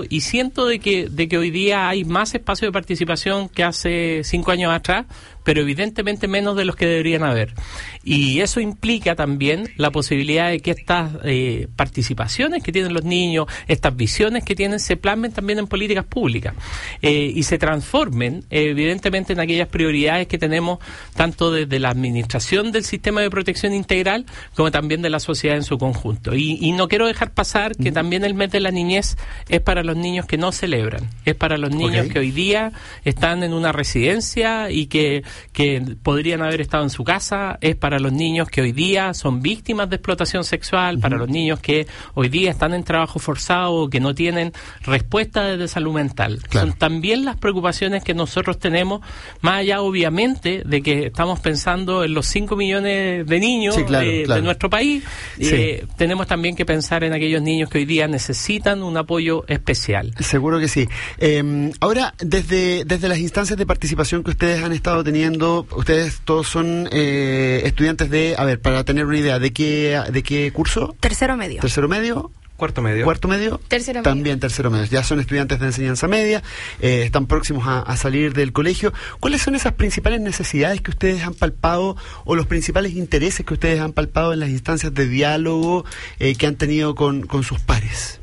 y siento de que hoy día hay más espacio de participación que hace 5 años atrás, pero evidentemente menos de los que deberían haber. Y eso implica también la posibilidad de que estas participaciones que tienen los niños, estas visiones que tienen, se plasmen también en políticas públicas y se transformen evidentemente en aquellas prioridades que tenemos tanto desde la administración del sistema de protección integral como también de la sociedad en su conjunto. Y no quiero dejar pasar que también el mes de la niñez es para los niños que no celebran, es para los niños que hoy día están en una residencia y que podrían haber estado en su casa, es para los niños que hoy día son víctimas de explotación sexual, para los niños que hoy día están en trabajo forzado o que no tienen respuesta desde salud mental. Claro. Son también las preocupaciones que nosotros tenemos, más allá obviamente de que estamos pensando en los 5 millones de niños de nuestro país, tenemos también que pensar en aquellos niños que hoy día necesitan un apoyo especial. Seguro que sí. Ahora, desde las instancias de participación que ustedes han estado teniendo, ustedes todos son estudiantes de, a ver, para tener una idea, ¿de qué curso? Tercero medio. ¿Tercero medio? Cuarto medio. ¿Cuarto medio? Tercero medio. También tercero medio. Ya son estudiantes de enseñanza media, están próximos a salir del colegio. ¿Cuáles son esas principales necesidades que ustedes han palpado o los principales intereses que ustedes han palpado en las instancias de diálogo que han tenido con sus pares?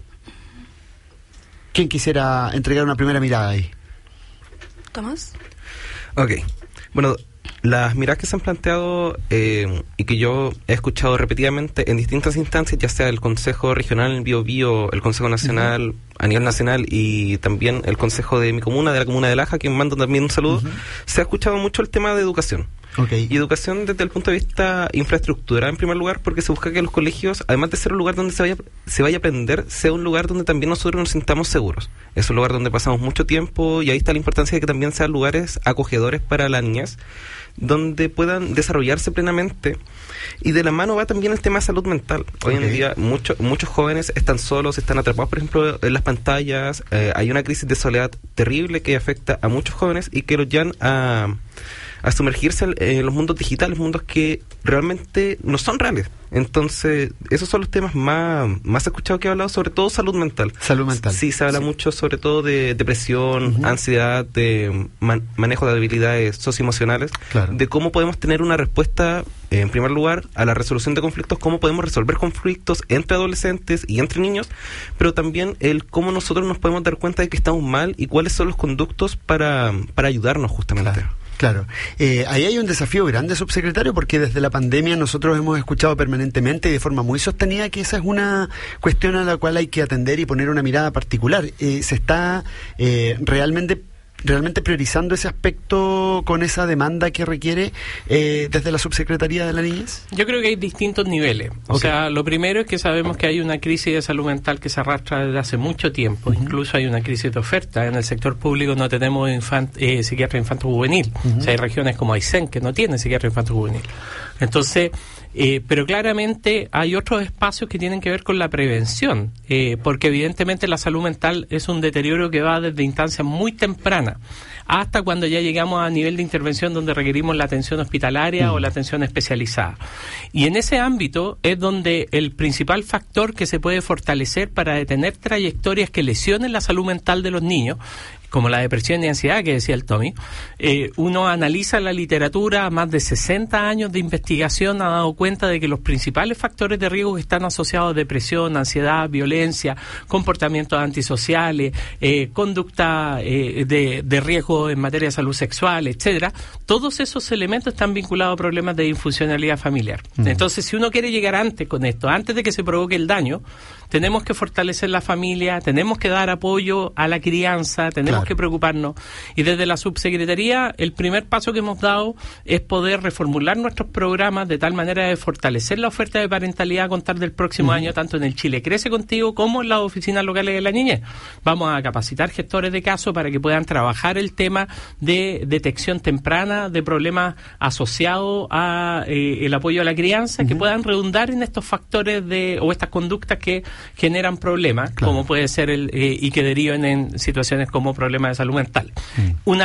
¿Quién quisiera entregar una primera mirada ahí? ¿Tomás? Ok. Bueno, las miradas que se han planteado y que yo he escuchado repetidamente en distintas instancias, ya sea el Consejo Regional en Biobío, el Consejo Nacional a nivel nacional y también el Consejo de mi comuna, de la comuna de Laja, que mando también un saludo, se ha escuchado mucho el tema de educación. Y educación desde el punto de vista infraestructura, en primer lugar, porque se busca que los colegios, además de ser un lugar donde se vaya a aprender, sea un lugar donde también nosotros nos sintamos seguros. Es un lugar donde pasamos mucho tiempo y ahí está la importancia de que también sean lugares acogedores para las niñas, donde puedan desarrollarse plenamente. Y de la mano va también el tema de salud mental. Hoy en día muchos jóvenes están solos, están atrapados, por ejemplo, en las pantallas. Hay una crisis de soledad terrible que afecta a muchos jóvenes y que los llevan a sumergirse en los mundos digitales, mundos que realmente no son reales. Entonces, esos son los temas más escuchados que he hablado, sobre todo salud mental. Salud mental. Sí, se habla mucho sobre todo de depresión, ansiedad, de manejo de habilidades socioemocionales, de cómo podemos tener una respuesta, en primer lugar, a la resolución de conflictos, cómo podemos resolver conflictos entre adolescentes y entre niños, pero también el cómo nosotros nos podemos dar cuenta de que estamos mal y cuáles son los conductos para ayudarnos justamente. Claro. Ahí hay un desafío grande, subsecretario, porque desde la pandemia nosotros hemos escuchado permanentemente y de forma muy sostenida que esa es una cuestión a la cual hay que atender y poner una mirada particular. ¿Se está realmente priorizando ese aspecto con esa demanda que requiere desde la Subsecretaría de la Niñez? Yo creo que hay distintos niveles. O sea, lo primero es que sabemos que hay una crisis de salud mental que se arrastra desde hace mucho tiempo. Incluso hay una crisis de oferta. En el sector público no tenemos psiquiatra infanto-juvenil. O sea, hay regiones como Aysén que no tienen psiquiatra infanto-juvenil. Entonces, pero claramente hay otros espacios que tienen que ver con la prevención, porque evidentemente la salud mental es un deterioro que va desde instancias muy tempranas hasta cuando ya llegamos a nivel de intervención donde requerimos la atención hospitalaria o la atención especializada. Y en ese ámbito es donde el principal factor que se puede fortalecer para detener trayectorias que lesionen la salud mental de los niños, como la depresión y ansiedad que decía el Tommy, uno analiza la literatura, más de 60 años de investigación ha dado cuenta de que los principales factores de riesgo que están asociados a depresión, ansiedad, violencia, comportamientos antisociales, conducta de riesgo en materia de salud sexual, etcétera, todos esos elementos están vinculados a problemas de disfuncionalidad familiar. Entonces, si uno quiere llegar antes con esto, antes de que se provoque el daño, tenemos que fortalecer la familia, tenemos que dar apoyo a la crianza, tenemos que preocuparnos. Y desde la subsecretaría, el primer paso que hemos dado es poder reformular nuestros programas de tal manera de fortalecer la oferta de parentalidad a contar del próximo año, tanto en el Chile Crece Contigo como en las oficinas locales de la niñez. Vamos a capacitar gestores de casos para que puedan trabajar el tema de detección temprana de problemas asociados a el apoyo a la crianza, que puedan redundar en estos factores o estas conductas que generan problemas, como puede ser y que deriven en situaciones como problemas de salud mental. Una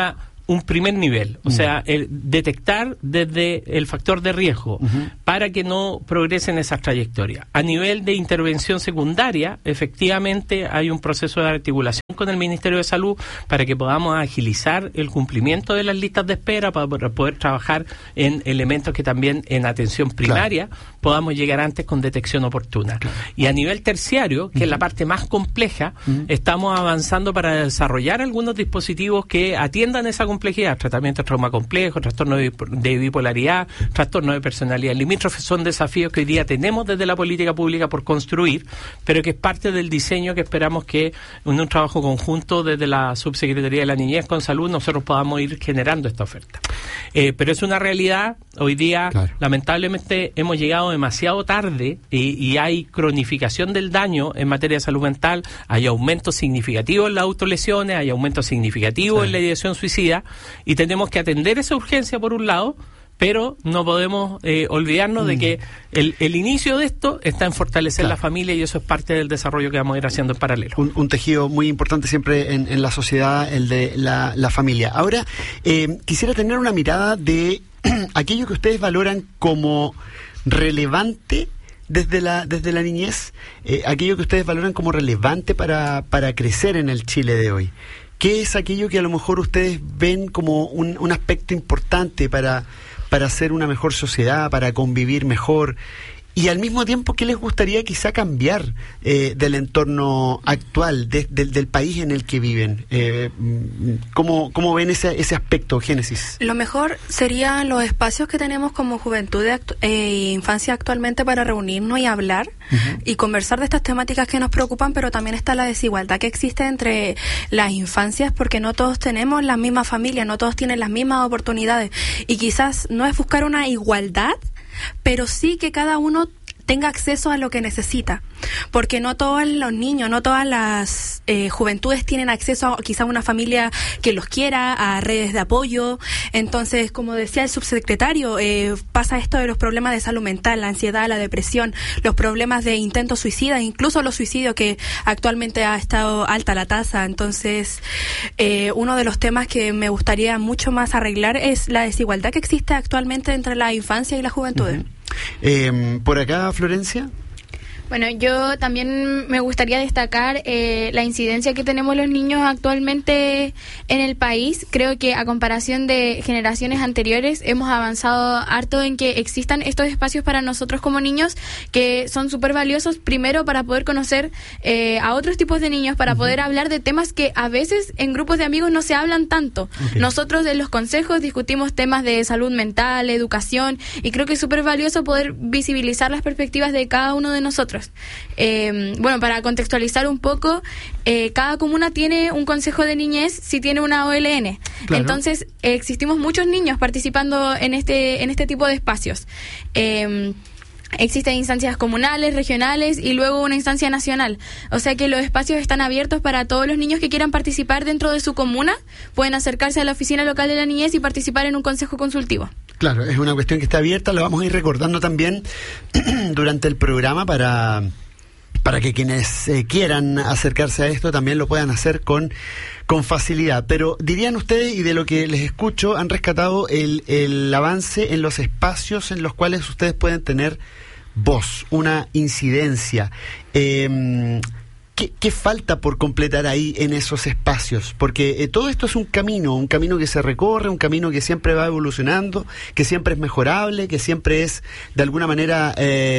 un primer nivel, o sea, el detectar desde el factor de riesgo para que no progresen esas trayectorias. A nivel de intervención secundaria, efectivamente hay un proceso de articulación con el Ministerio de Salud para que podamos agilizar el cumplimiento de las listas de espera, para poder trabajar en elementos que también en atención primaria podamos llegar antes con detección oportuna. Y a nivel terciario, que es la parte más compleja, estamos avanzando para desarrollar algunos dispositivos que atiendan esa complejidad, tratamiento de trauma complejo, trastorno de bipolaridad, trastorno de personalidad limítrofe. Son desafíos que hoy día tenemos desde la política pública por construir, pero que es parte del diseño que esperamos que en un trabajo conjunto desde la Subsecretaría de la Niñez con Salud nosotros podamos ir generando esta oferta. Pero es una realidad, hoy día lamentablemente hemos llegado demasiado tarde y hay cronificación del daño en materia de salud mental, hay aumentos significativos en las autolesiones, hay aumentos significativos en la ideación suicida, y tenemos que atender esa urgencia por un lado, pero no podemos olvidarnos de que el inicio de esto está en fortalecer la familia, y eso es parte del desarrollo que vamos a ir haciendo en paralelo. Un tejido muy importante siempre en la sociedad, el de la familia. Ahora, quisiera tener una mirada de aquello que ustedes valoran como relevante desde la niñez, aquello que ustedes valoran como relevante para crecer en el Chile de hoy. ¿Qué es aquello que a lo mejor ustedes ven como un aspecto importante para ser una mejor sociedad, para convivir mejor? Y al mismo tiempo, ¿qué les gustaría quizá cambiar del entorno actual, del país en el que viven? ¿Cómo ven ese aspecto, Génesis? Lo mejor serían los espacios que tenemos como juventud e infancia actualmente para reunirnos y hablar y conversar de estas temáticas que nos preocupan, pero también está la desigualdad que existe entre las infancias, porque no todos tenemos la misma familia, no todos tienen las mismas oportunidades, y quizás no es buscar una igualdad, pero sí que cada uno tenga acceso a lo que necesita, porque no todos los niños, no todas las juventudes tienen acceso a quizá una familia que los quiera, a redes de apoyo. Entonces, como decía el subsecretario, pasa esto de los problemas de salud mental, la ansiedad, la depresión, los problemas de intentos suicidas, incluso los suicidios, que actualmente ha estado alta la tasa. Entonces, uno de los temas que me gustaría mucho más arreglar es la desigualdad que existe actualmente entre la infancia y la juventud. Por acá, Florencia. Bueno, yo también me gustaría destacar la incidencia que tenemos los niños actualmente en el país. Creo que a comparación de generaciones anteriores hemos avanzado harto en que existan estos espacios para nosotros como niños, que son súper valiosos, primero para poder conocer a otros tipos de niños, para poder hablar de temas que a veces en grupos de amigos no se hablan tanto. Nosotros en los consejos discutimos temas de salud mental, educación, y creo que es súper valioso poder visibilizar las perspectivas de cada uno de nosotros. Bueno, para contextualizar un poco, cada comuna tiene un consejo de niñez si tiene una OLN. Claro. Entonces, existimos muchos niños participando en este tipo de espacios. Existen instancias comunales, regionales y luego una instancia nacional. O sea que los espacios están abiertos para todos los niños que quieran participar dentro de su comuna. Pueden acercarse a la oficina local de la niñez y participar en un consejo consultivo. Claro, es una cuestión que está abierta. Lo vamos a ir recordando también durante el programa para que quienes quieran acercarse a esto también lo puedan hacer con facilidad. Pero dirían ustedes, y de lo que les escucho, han rescatado el avance en los espacios en los cuales ustedes pueden tener voz, una incidencia. ¿Qué falta por completar ahí en esos espacios? Porque todo esto es un camino que se recorre, un camino que siempre va evolucionando, que siempre es mejorable, que siempre es de alguna manera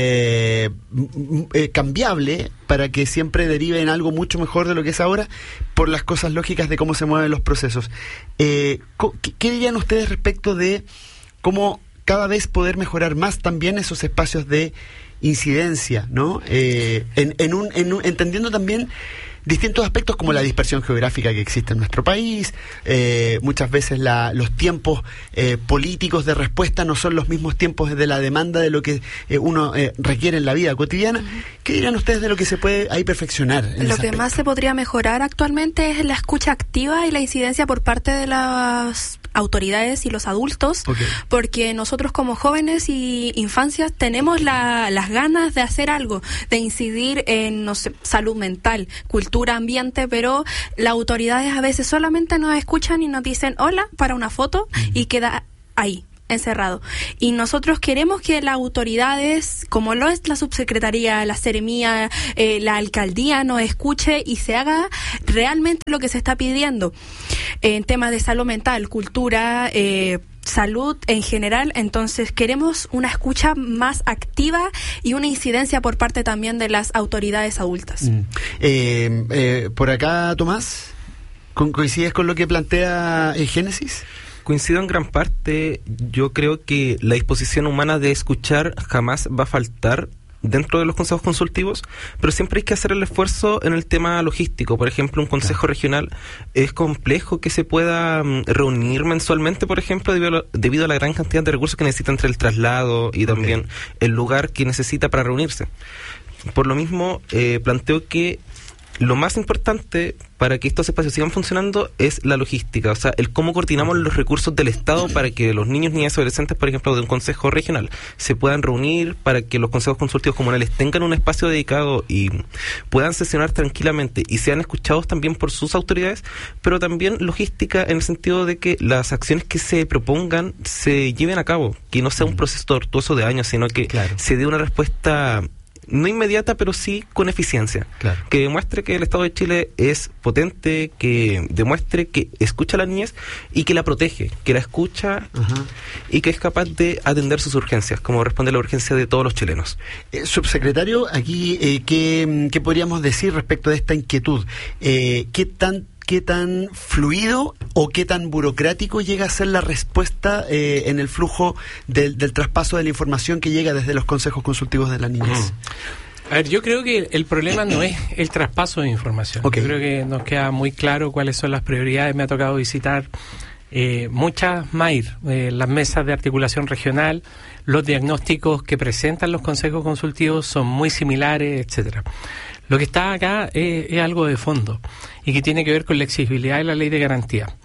cambiable, para que siempre derive en algo mucho mejor de lo que es ahora, por las cosas lógicas de cómo se mueven los procesos. ¿Qué dirían ustedes respecto de cómo cada vez poder mejorar más también esos espacios de incidencia, ¿no? Entendiendo también distintos aspectos como la dispersión geográfica que existe en nuestro país, muchas veces los tiempos políticos de respuesta no son los mismos tiempos de la demanda de lo que uno requiere en la vida cotidiana. ¿Qué dirán ustedes de lo que se puede ahí perfeccionar? Lo que más se podría mejorar actualmente es la escucha activa y la incidencia por parte de las autoridades y los adultos, porque nosotros como jóvenes y infancias tenemos las ganas de hacer algo, de incidir en, no sé, salud mental, cultura, ambiente, pero las autoridades a veces solamente nos escuchan y nos dicen hola para una foto y queda ahí, encerrado. Y nosotros queremos que las autoridades, como lo es la subsecretaría, la seremía, la alcaldía, nos escuche y se haga realmente lo que se está pidiendo en temas de salud mental, cultura, salud en general. Entonces queremos una escucha más activa y una incidencia por parte también de las autoridades adultas. Por acá, Tomás, ¿coincides con lo que plantea Génesis? Coincido en gran parte. Yo creo que la disposición humana de escuchar jamás va a faltar dentro de los consejos consultivos, pero siempre hay que hacer el esfuerzo en el tema logístico. Por ejemplo, un consejo regional es complejo que se pueda reunir mensualmente, por ejemplo, debido a la gran cantidad de recursos que necesita entre el traslado y también el lugar que necesita para reunirse. Por lo mismo, planteo que lo más importante para que estos espacios sigan funcionando es la logística, o sea, el cómo coordinamos los recursos del Estado para que los niños, niñas y adolescentes, por ejemplo, de un consejo regional, se puedan reunir, para que los consejos consultivos comunales tengan un espacio dedicado y puedan sesionar tranquilamente y sean escuchados también por sus autoridades, pero también logística en el sentido de que las acciones que se propongan se lleven a cabo, que no sea un proceso tortuoso de años, sino que se dé una respuesta no inmediata, pero sí con eficiencia. Que demuestre que el Estado de Chile es potente, que demuestre que escucha a las niñas y que la protege, que la escucha y que es capaz de atender sus urgencias, como responde a la urgencia de todos los chilenos. Subsecretario, aquí, ¿qué podríamos decir respecto de esta inquietud? ¿Qué tan fluido o qué tan burocrático llega a ser la respuesta en el flujo del traspaso de la información que llega desde los consejos consultivos de las niñas? A ver, yo creo que el problema no es el traspaso de información. Yo creo que nos queda muy claro cuáles son las prioridades. Me ha tocado visitar muchas MAIR, las mesas de articulación regional. Los diagnósticos que presentan los consejos consultivos son muy similares, etcétera. Lo que está acá es algo de fondo y que tiene que ver con la exigibilidad de la ley de garantía,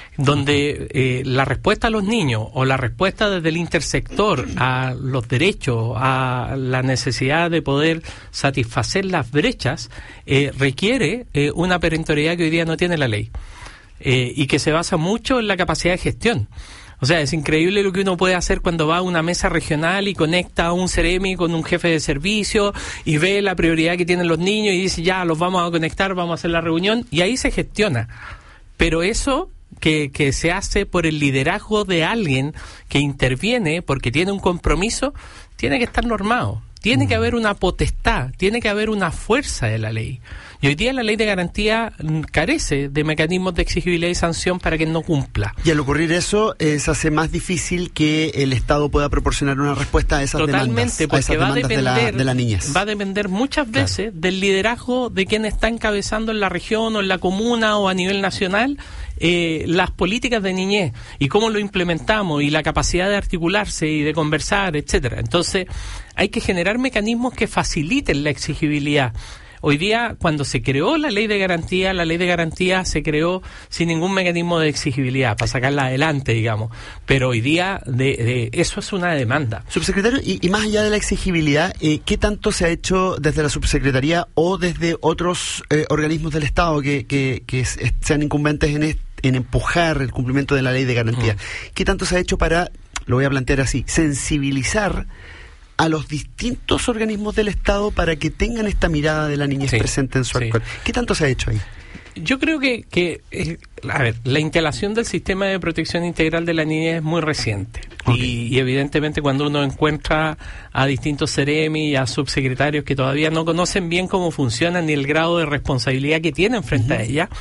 donde la respuesta a los niños o la respuesta desde el intersector a los derechos, a la necesidad de poder satisfacer las brechas, requiere una perentoriedad que hoy día no tiene la ley y que se basa mucho en la capacidad de gestión. O sea, es increíble lo que uno puede hacer cuando va a una mesa regional y conecta a un CEREMI con un jefe de servicio y ve la prioridad que tienen los niños y dice, ya, los vamos a conectar, vamos a hacer la reunión, y ahí se gestiona. Pero eso que se hace por el liderazgo de alguien que interviene porque tiene un compromiso, tiene que estar normado. Tiene que haber una potestad, tiene que haber una fuerza de la ley. Y hoy día la ley de garantía carece de mecanismos de exigibilidad y sanción para que no cumpla. Y al ocurrir eso, se hace más difícil que el Estado pueda proporcionar una respuesta a esas demandas, porque a esas demandas de la niñez. Va a depender muchas veces del liderazgo de quien está encabezando en la región o en la comuna o a nivel nacional las políticas de niñez y cómo lo implementamos y la capacidad de articularse y de conversar, etcétera. Entonces, hay que generar mecanismos que faciliten la exigibilidad. Hoy día, cuando se creó la ley de garantía se creó sin ningún mecanismo de exigibilidad, para sacarla adelante, digamos. Pero hoy día, eso es una demanda. Subsecretario, y más allá de la exigibilidad, ¿qué tanto se ha hecho desde la subsecretaría o desde otros organismos del Estado que sean incumbentes en empujar el cumplimiento de la ley de garantía? ¿Qué tanto se ha hecho para, lo voy a plantear así, sensibilizar a los distintos organismos del Estado para que tengan esta mirada de la niñez presente en su actual? ¿Qué tanto se ha hecho ahí? Yo creo que la instalación del sistema de protección integral de la niñez es muy reciente. Y evidentemente cuando uno encuentra a distintos CEREMI y a subsecretarios que todavía no conocen bien cómo funcionan ni el grado de responsabilidad que tienen frente a ella,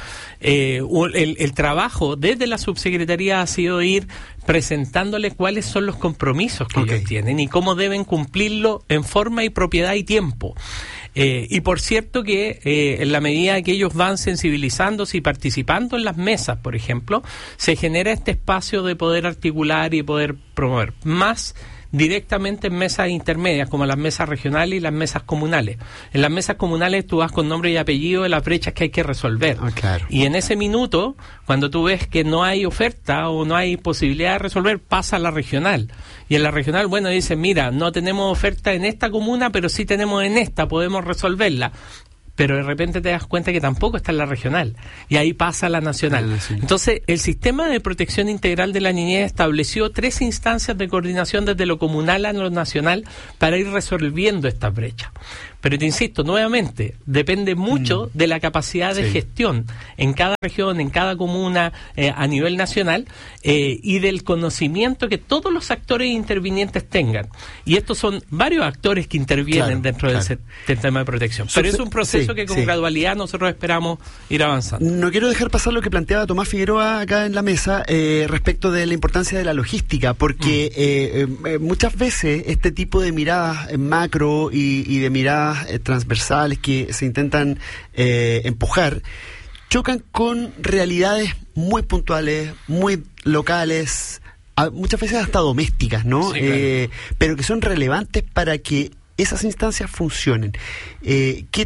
el trabajo desde la subsecretaría ha sido ir presentándoles cuáles son los compromisos que ellos tienen y cómo deben cumplirlo en forma y propiedad y tiempo. Y por cierto que en la medida que ellos van sensibilizándose y participando en las mesas, por ejemplo, se genera este espacio de poder articular y poder promover. Más directamente en mesas intermedias, como las mesas regionales y las mesas comunales. En las mesas comunales tú vas con nombre y apellido de las brechas que hay que resolver. Claro. Y en ese minuto, cuando tú ves que no hay oferta o no hay posibilidad de resolver, pasa a la regional. Y en la regional, bueno, dicen, mira, no tenemos oferta en esta comuna, pero sí tenemos en esta, podemos resolverla. Pero de repente te das cuenta que tampoco está en la regional, y ahí pasa a la nacional. Entonces, el sistema de protección integral de la niñez estableció 3 instancias de coordinación desde lo comunal a lo nacional para ir resolviendo estas brechas. Pero te insisto, nuevamente, depende mucho de la capacidad de gestión en cada región, en cada comuna, a nivel nacional, y del conocimiento que todos los actores intervinientes tengan. Y estos son varios actores que intervienen dentro del sistema de protección. Pero es un proceso que con gradualidad nosotros esperamos ir avanzando. No quiero dejar pasar lo que planteaba Tomás Figueroa acá en la mesa respecto de la importancia de la logística, porque muchas veces este tipo de miradas macro y de miradas transversales que se intentan empujar chocan con realidades muy puntuales, muy locales, muchas veces hasta domésticas, ¿no? Sí, claro. Pero que son relevantes para que esas instancias funcionen. ¿Qué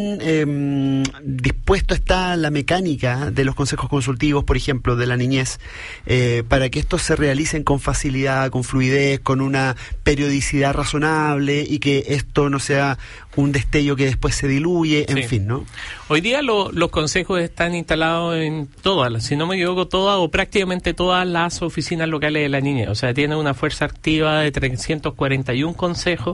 tan dispuesto está la mecánica de los consejos consultivos, por ejemplo, de la niñez, para que estos se realicen con facilidad, con fluidez, con una periodicidad razonable, y que esto no sea un destello que después se diluye, en fin, ¿no? Hoy día los consejos están instalados en todas, si no me equivoco, todas o prácticamente todas las oficinas locales de la niñez. O sea, tienen una fuerza activa de 341 consejos,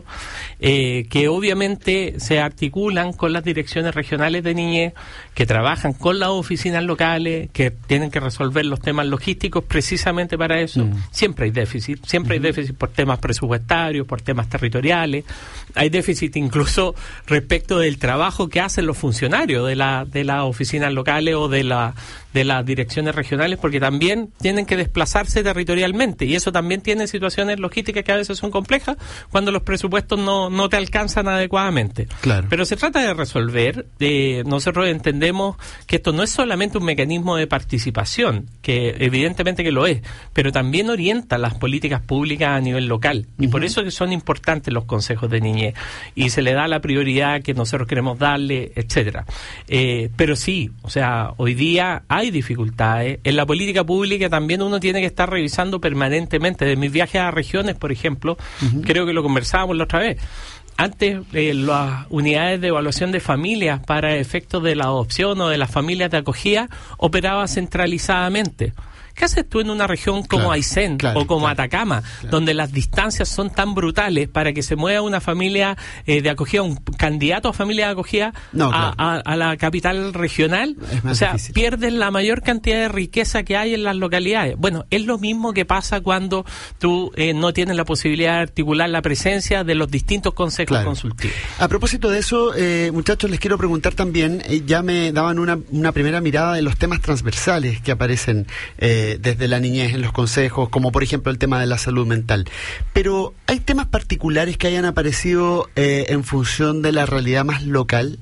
que obviamente se articulan con las direcciones regionales de niñez, que trabajan con las oficinas locales, que tienen que resolver los temas logísticos precisamente para eso. Siempre hay déficit, hay déficit por temas presupuestarios, por temas territoriales, hay déficit incluso respecto del trabajo que hacen los funcionarios de las oficinas locales o de las direcciones regionales, porque también tienen que desplazarse territorialmente, y eso también tiene situaciones logísticas que a veces son complejas cuando los presupuestos no te alcanzan adecuadamente. Claro. Pero se trata de resolver. Nosotros entendemos que esto no es solamente un mecanismo de participación, que evidentemente que lo es, pero también orienta las políticas públicas a nivel local, y por eso que son importantes los consejos de niñez, y se le da la prioridad que nosotros queremos darle, etcétera. Pero sí, o sea, hoy día hay dificultades. En la política pública también uno tiene que estar revisando permanentemente. De mis viajes a regiones, por ejemplo, creo que lo conversábamos la otra vez. Antes, las unidades de evaluación de familias para efectos de la adopción o de las familias de acogida operaba centralizadamente. ¿Qué haces tú en una región como Aysén o como Atacama, donde las distancias son tan brutales para que se mueva una familia de acogida, un candidato a familia de acogida a la capital regional? O sea, difícil. Pierdes la mayor cantidad de riqueza que hay en las localidades. Bueno, es lo mismo que pasa cuando tú no tienes la posibilidad de articular la presencia de los distintos consejos consultivos. A propósito de eso, muchachos, les quiero preguntar también, ya me daban una primera mirada de los temas transversales que aparecen desde la niñez en los consejos, como por ejemplo el tema de la salud mental. Pero ¿hay temas particulares que hayan aparecido en función de la realidad más local?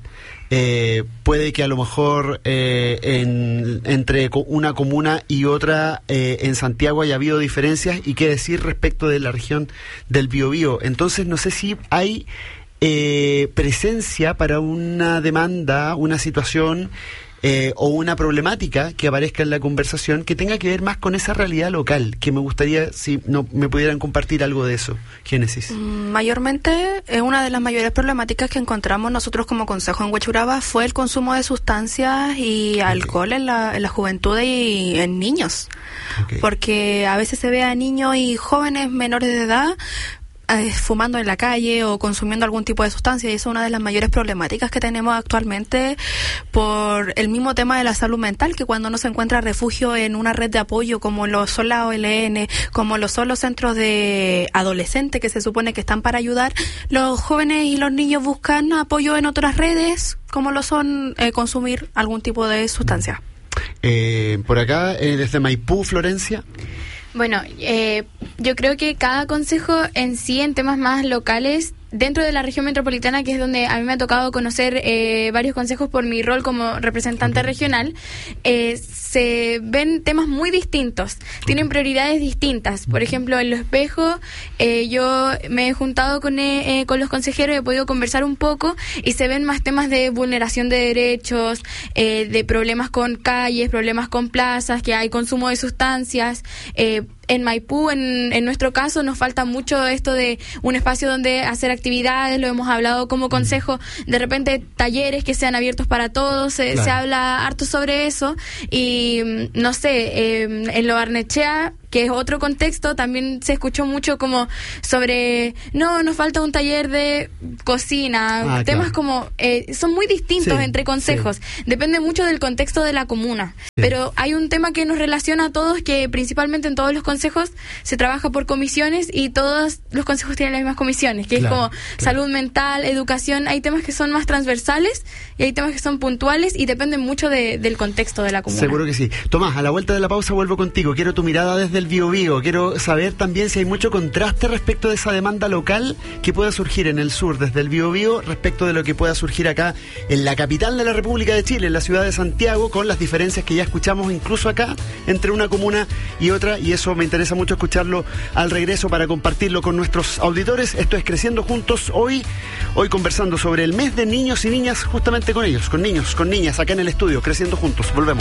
Puede que a lo mejor entre una comuna y otra en Santiago haya habido diferencias, y qué decir respecto de la región del Biobío. Entonces no sé si hay presencia para una demanda, una situación o una problemática que aparezca en la conversación que tenga que ver más con esa realidad local, que me gustaría si no me pudieran compartir algo de eso. Génesis. Mayormente, una de las mayores problemáticas que encontramos nosotros como Consejo en Huechuraba fue el consumo de sustancias y alcohol en la juventud y en niños. Porque a veces se ve a niños y jóvenes menores de edad fumando en la calle o consumiendo algún tipo de sustancia, y eso es una de las mayores problemáticas que tenemos actualmente por el mismo tema de la salud mental, que cuando uno se encuentra refugio en una red de apoyo como lo son la OLN, como lo son los centros de adolescentes que se supone que están para ayudar, los jóvenes y los niños buscan apoyo en otras redes como lo son consumir algún tipo de sustancia. Por acá, desde Maipú, Florencia. Bueno, yo creo que cada consejo en sí, en temas más locales, dentro de la región metropolitana, que es donde a mí me ha tocado conocer varios consejos por mi rol como representante regional, se ven temas muy distintos, tienen prioridades distintas. Por ejemplo, en Lo Espejo, yo me he juntado con los consejeros, he podido conversar un poco y se ven más temas de vulneración de derechos, de problemas con calles, problemas con plazas, que hay consumo de sustancias. En Maipú, en nuestro caso, nos falta mucho esto de un espacio donde hacer actividades, lo hemos hablado como consejo, de repente talleres que sean abiertos para todos, se habla harto sobre eso, y no sé, en Lo Barnechea, que es otro contexto, también se escuchó mucho como sobre, nos falta un taller de cocina, temas como, son muy distintos entre consejos, depende mucho del contexto de la comuna, pero hay un tema que nos relaciona a todos, que principalmente en todos los consejos se trabaja por comisiones y todos los consejos tienen las mismas comisiones, que es como salud mental, educación. Hay temas que son más transversales y hay temas que son puntuales y dependen mucho del contexto de la comuna. Seguro que sí. Tomás, a la vuelta de la pausa vuelvo contigo. Quiero tu mirada desde el Biobío. Quiero saber también si hay mucho contraste respecto de esa demanda local que pueda surgir en el sur desde el Biobío respecto de lo que pueda surgir acá en la capital de la República de Chile, en la ciudad de Santiago, con las diferencias que ya escuchamos incluso acá entre una comuna y otra, y eso me interesa mucho escucharlo al regreso para compartirlo con nuestros auditores. Esto es Creciendo Juntos, hoy conversando sobre el mes de niños y niñas, justamente con ellos, con niños, con niñas, acá en el estudio, Creciendo Juntos. Volvemos.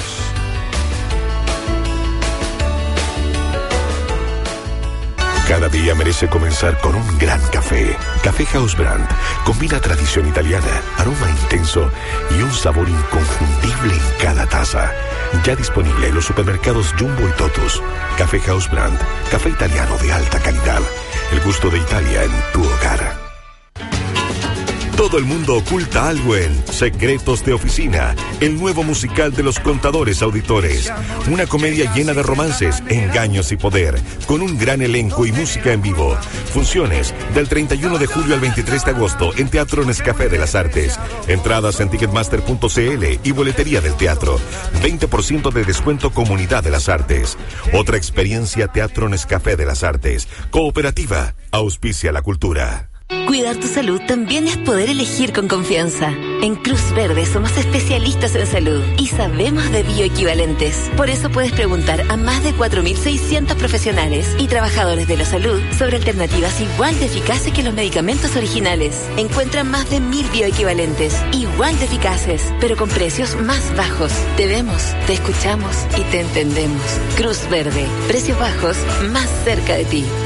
Cada día merece comenzar con un gran café. Café House Brand combina tradición italiana, aroma intenso y un sabor inconfundible en cada taza. Ya disponible en los supermercados Jumbo y Totus. Café House Brand, café italiano de alta calidad. El gusto de Italia en tu hogar. Todo el mundo oculta algo en Secretos de Oficina, el nuevo musical de los contadores auditores. Una comedia llena de romances, engaños y poder, con un gran elenco y música en vivo. Funciones del 31 de julio al 23 de agosto en Teatro Nescafé de las Artes. Entradas en ticketmaster.cl y boletería del teatro. 20% de descuento Comunidad de las Artes. Otra experiencia Teatro Nescafé de las Artes. Cooperativa, auspicia la cultura. Cuidar tu salud también es poder elegir con confianza. En Cruz Verde somos especialistas en salud y sabemos de bioequivalentes. Por eso puedes preguntar a más de 4.600 profesionales y trabajadores de la salud sobre alternativas igual de eficaces que los medicamentos originales. Encuentra más de 1.000 bioequivalentes, igual de eficaces, pero con precios más bajos. Te vemos, te escuchamos y te entendemos. Cruz Verde, precios bajos más cerca de ti.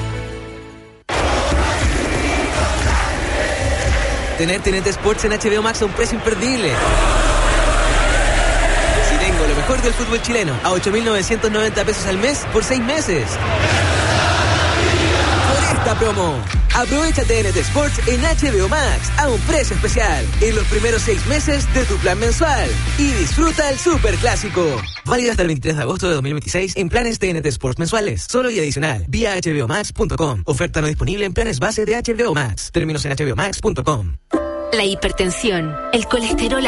Tener TNT Sports en HBO Max a un precio imperdible. Si tengo lo mejor del fútbol chileno a 8.990 pesos al mes por 6 meses. Por esta promo, aprovecha TNT Sports en HBO Max a un precio especial en los primeros 6 meses de tu plan mensual y disfruta el superclásico. Válido hasta el 23 de agosto de 2026 en planes TNT Sports mensuales, solo y adicional, vía hbomax.com. Oferta no disponible en planes base de HBO Max. Términos en hbomax.com. La hipertensión, el colesterol